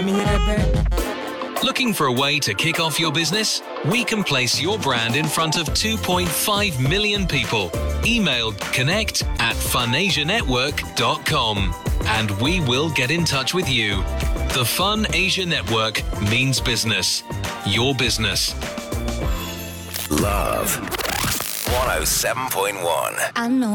Looking for a way to kick off your business? We can place your brand in front of 2.5 million people. Email connect@funasianetwork.com and we will get in touch with you. The Fun Asia Network means business. Your business. Love 107.1. I know.